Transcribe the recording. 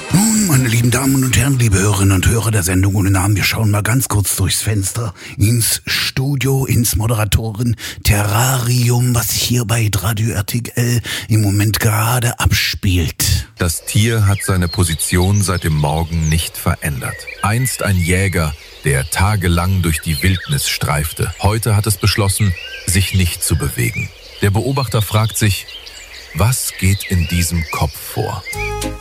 Nun, meine lieben Damen und Herren, liebe Hörerinnen und Hörer der Sendung ohne Namen, wir schauen mal ganz kurz durchs Fenster ins Studio, ins Moderatoren-Terrarium, was sich hier bei Radio RTL im Moment gerade abspielt. Das Tier hat seine Position seit dem Morgen nicht verändert. Einst ein Jäger, der tagelang durch die Wildnis streifte. Heute hat es beschlossen, sich nicht zu bewegen. Der Beobachter fragt sich, was geht in diesem Kopf vor?